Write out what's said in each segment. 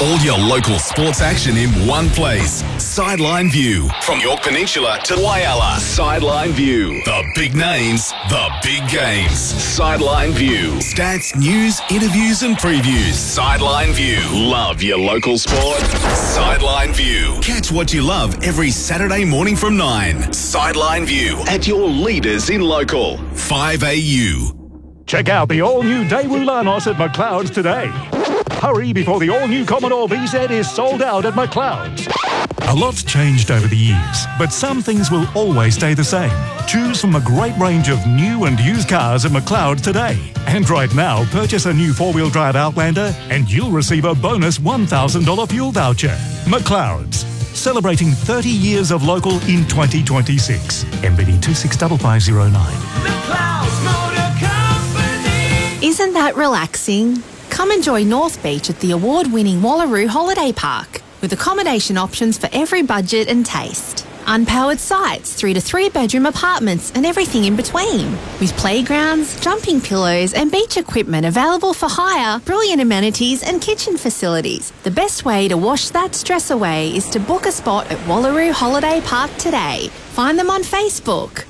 All your local sports action in one place. Sideline View. From York Peninsula to Whyalla. Sideline View. The big names, the big games. Sideline View. Stats, news, interviews and previews. Sideline View. Love your local sport? Sideline View. Catch what you love every Saturday morning from 9. Sideline View. At your leaders in local. 5AU. Check out the all-new Daewoo Lanos at McLeod's today. Hurry before the all-new Commodore VZ is sold out at McLeod's. A lot's changed over the years, but some things will always stay the same. Choose from a great range of new and used cars at McLeod's today. And right now, purchase a new four-wheel drive Outlander and you'll receive a bonus $1,000 fuel voucher. McLeod's, celebrating 30 years of local in 2026. MBD 265509. McLeod's Motor Company. Isn't that relaxing? Come enjoy North Beach at the award-winning Wallaroo Holiday Park with accommodation options for every budget and taste. Unpowered sites, 3 to 3 bedroom apartments and everything in between. With playgrounds, jumping pillows and beach equipment available for hire, brilliant amenities and kitchen facilities. The best way to wash that stress away is to book a spot at Wallaroo Holiday Park today. Find them on Facebook.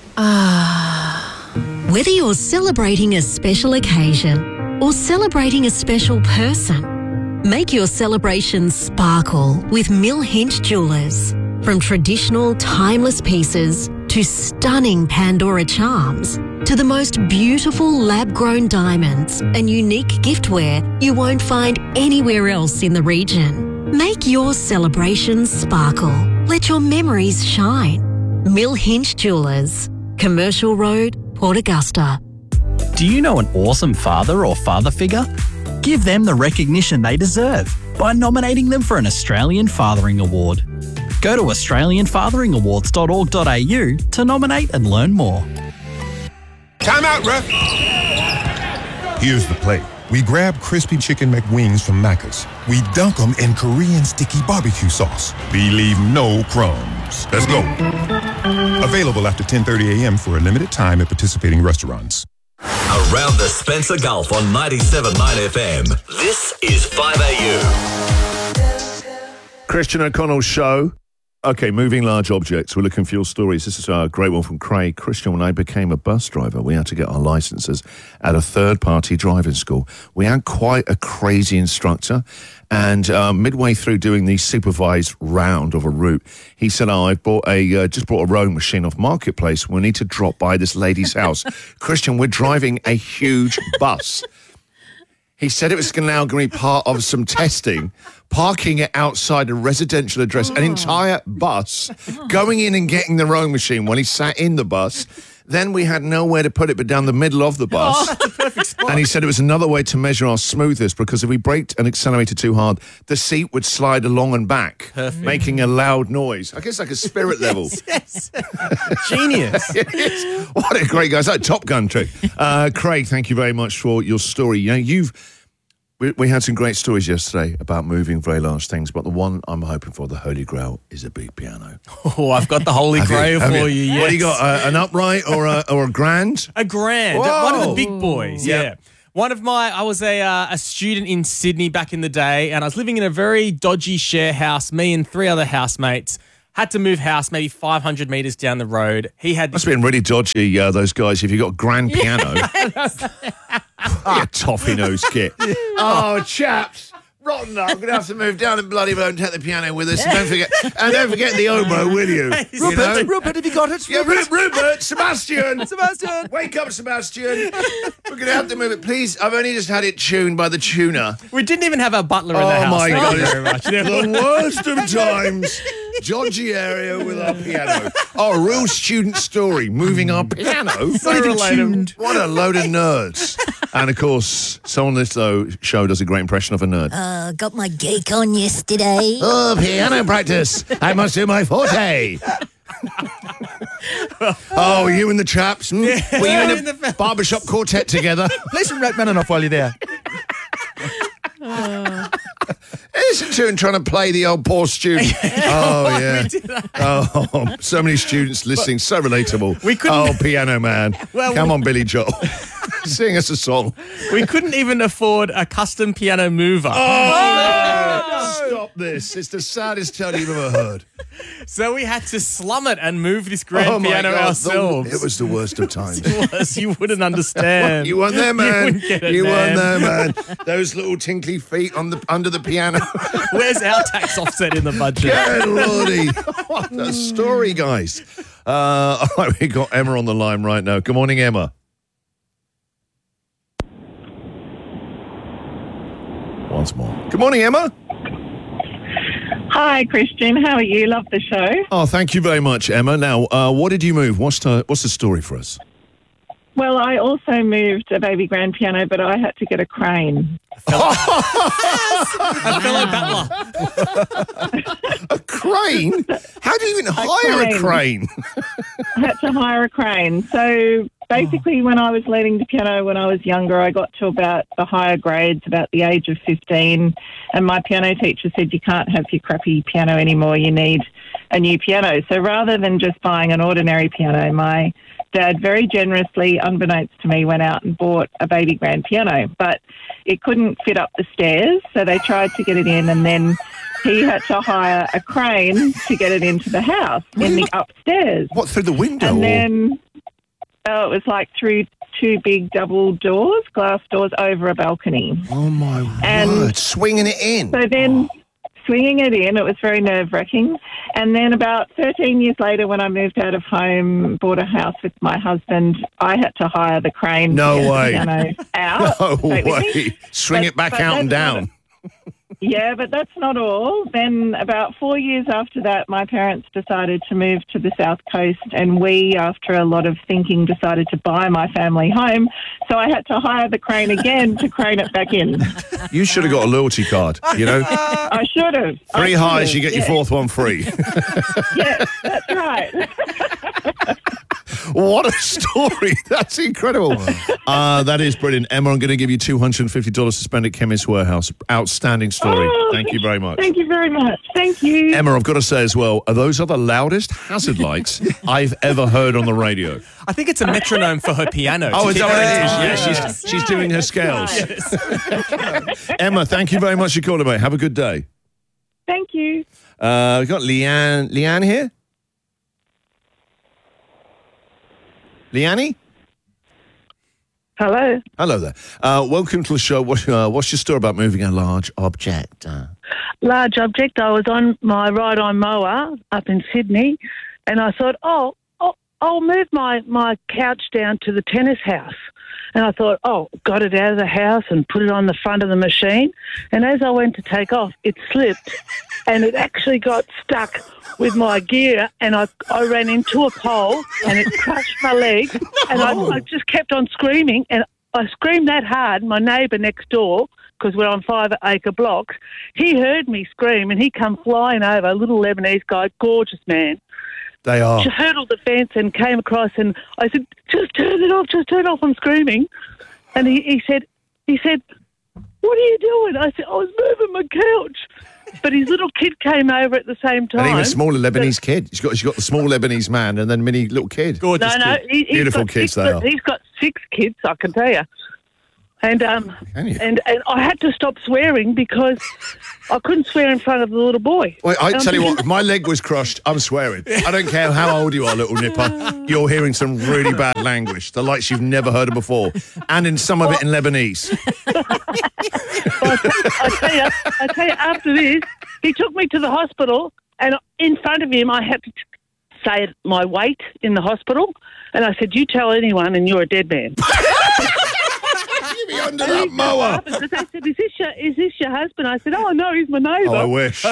Whether you're celebrating a special occasion or celebrating a special person, make your celebration sparkle with Mill Hinch Jewellers. From traditional, timeless pieces to stunning Pandora charms to the most beautiful lab-grown diamonds and unique giftware you won't find anywhere else in the region. Make your celebration sparkle. Let your memories shine. Mill Hinch Jewellers, Commercial Road, Port Augusta. Do you know an awesome father or father figure? Give them the recognition they deserve by nominating them for an Australian Fathering Award. Go to australianfatheringawards.org.au to nominate and learn more. Time out, ref! Here's the play. We grab crispy chicken McWings from Macca's. We dunk them in Korean sticky barbecue sauce. We leave no crumbs. Let's go. Available after 10:30 a.m. for a limited time at participating restaurants. Around the Spencer Gulf on 97.9 FM. This is 5AU. Christian O'Connell's show. Okay, moving large objects. We're looking for your stories. This is a great one from Craig. Christian, when I became a bus driver, we had to get our licenses at a third-party driving school. We had quite a crazy instructor, and midway through doing the supervised round of a route, he said, I've just bought a rowing machine off Marketplace. We need to drop by this lady's house. Christian, we're driving a huge bus. He said it was now going to be part of some testing, parking it outside a residential address, an entire bus, going in and getting the rowing machine while he sat in the bus. Then we had nowhere to put it but down the middle of the bus. Oh, that's a perfect spot. And he said it was another way to measure our smoothness because if we braked and accelerated too hard, the seat would slide along and back, making a loud noise. I guess like a spirit level. Yes. Genius. Yes. What a great guy. It's like a Top Gun trick. Craig, thank you very much for your story. You know, we had some great stories yesterday about moving very large things, but the one I'm hoping for, the Holy Grail, is a big piano. Oh, I've got the Holy Grail for you, yes. What do you got, an upright or a grand? A grand. Whoa. One of the big boys, Yep. yeah. I was a student in Sydney back in the day, and I was living in a very dodgy share house. Me and 3 other housemates had to move house maybe 500 metres down the road. He had Must have been really dodgy, those guys, if you got a grand piano. You toffee-nosed kid. Oh, chaps. Rotten up. I'm going to have to move down and bloody well and take the piano with us. And don't forget the oboe, will you? Rupert, have you got it? Yeah, Rupert, Sebastian. Wake up, Sebastian. We're going to have to move it. Please, I've only just had it tuned by the tuner. We didn't even have a butler in the house. Oh, my God. Thank you very much. The worst of times. Dodgy area with our piano. Oh, a real student story. Moving our piano. So relatable. What a load of nerds. And, of course, someone on this show does a great impression of a nerd. Got my geek on yesterday. Oh, piano practice. I must do my forte. Oh, you and the chaps? Were you in the barbershop quartet together? Play some Rachmaninoff while you're there. Listen to him trying to play the old poor student. Oh, yeah. Oh, so many students listening. So relatable. Oh, piano man. Come on, Billy Joel. Sing us a song. We couldn't even afford a custom piano mover. Oh, Stop this. It's the saddest tale you've ever heard. So we had to slum it and move this grand my piano God, ourselves. It was the worst of times. It was. You wouldn't understand. You weren't there, man. You wouldn't get it, You man. weren't there, man. Those little tinkly feet under the piano. Where's our tax offset in the budget? Good lordy. What a story, guys. All right, we got Emma on the line right now. Good morning, Emma. Once more. Good morning, Emma. Hi, Christian. How are you? Love the show. Oh, thank you very much, Emma. Now, what did you move? What's the story for us? Well, I also moved a baby grand piano, but I had to get a crane. A fellow battler. A crane? How do you even hire a crane? I had to hire a crane. So basically, when I was learning the piano when I was younger, I got to about the higher grades, about the age of 15, and my piano teacher said, you can't have your crappy piano anymore, you need a new piano. So rather than just buying an ordinary piano, my Dad very generously, unbeknownst to me, went out and bought a baby grand piano, but it couldn't fit up the stairs, so they tried to get it in, and then he had to hire a crane to get it into the house in the upstairs. What, through the window? And then it was like through two big double doors, glass doors over a balcony. Oh, my word. Swinging it in. So then swinging it in, it was very nerve-wracking. And then about 13 years later, when I moved out of home, bought a house with my husband, I had to hire the crane No to get way. the piano out. No Take with me. way. Swing it back But out and that's down. Yeah, but that's not all. Then about 4 years after that, my parents decided to move to the South Coast, and we, after a lot of thinking, decided to buy my family home. So I had to hire the crane again to crane it back in. You should have got a loyalty card, you know? I should have. Three hires, you get your fourth one free. Yes, that's right. What a story. That's incredible. That is brilliant. Emma, I'm going to give you $250 to spend at Chemist Warehouse. Outstanding story. Oh, Thank you very much. Thank you very much. Thank you. Emma, I've got to say as well, those are the loudest hazard lights I've ever heard on the radio. I think it's a metronome for her piano. Oh, is that what it is? Yeah, she's doing her scales. Yes. Emma, thank you very much for calling, mate. Have a good day. Thank you. We've got Leanne. Leanne here? Leanne? Hello. Hello there. Welcome to the show. What's your story about moving a large object? Large object. I was on my ride-on mower up in Sydney, and I thought, I'll move my couch down to the tennis house. And I thought, got it out of the house and put it on the front of the machine. And as I went to take off, it slipped, and it actually got stuck with my gear, and I ran into a pole, and it crushed my leg. And I just kept on screaming, and I screamed that hard. My neighbour next door, because we're on 5-acre blocks, he heard me scream, and he come flying over, a little Lebanese guy, gorgeous man. They are. She hurdled the fence and came across, and I said, just turn it off, I'm screaming. And he said, what are you doing? I said, I was moving my couch. But his little kid came over at the same time. And even smaller Lebanese kid. She's got the small Lebanese man and then mini little kid. Gorgeous kid. Beautiful kids they are. He's got 6 kids, I can tell you. And and I had to stop swearing because I couldn't swear in front of the little boy. Wait, I tell you what, if my leg was crushed, I'm swearing. I don't care how old you are, little nipper. You're hearing some really bad language, the likes you've never heard of before, and in some of it in Lebanese. I tell you, after this, he took me to the hospital, and in front of him, I had to say my weight in the hospital, and I said, "You tell anyone, and you're a dead man." You be under that mower. They said, "Is this your husband?" I said, "Oh no, he's my neighbour." Oh, I wish.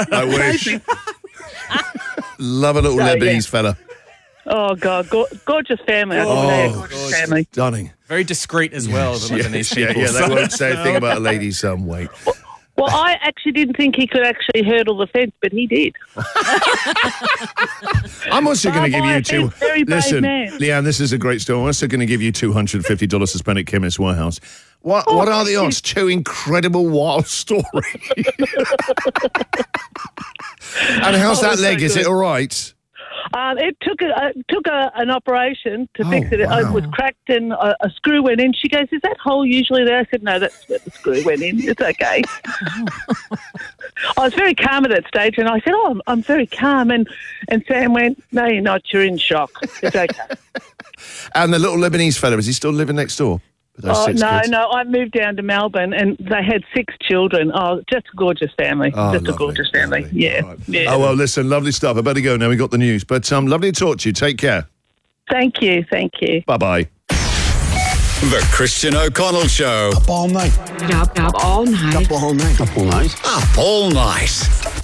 Love a little Lebanese fella. Oh God, gorgeous family. Gorgeous family. Stunning. Very discreet as well, the Lebanese people. Yeah, they won't say a thing about a lady's weight. Well, I actually didn't think he could actually hurdle the fence, but he did. I'm also going to give you two. Very brave Listen, man. Leanne, this is a great story. I'm also going to give you $250 to spend at Chemist Warehouse. What are the odds? 2 incredible wild stories. And how's that leg? Is it all right? It took an operation to fix it. Wow. It was cracked and a screw went in. She goes, "Is that hole usually there?" I said, "No, that's where the screw went in. It's okay." I was very calm at that stage, and I said, I'm very calm. And Sam went, no, you're not. You're in shock. It's okay. And the little Lebanese fella, is he still living next door? with those six kids? No. I moved down to Melbourne, and they had 6 children. Oh, just a gorgeous family. Oh, just lovely, a gorgeous family. lovely. Yeah. Right. Yeah. Oh, well, listen, lovely stuff. I better go now. We got the news. But lovely to talk to you. Take care. Thank you. Bye-bye. The Christian O'Connell Show. Up all night. Up all night. Up all night. Up all night. Up all night.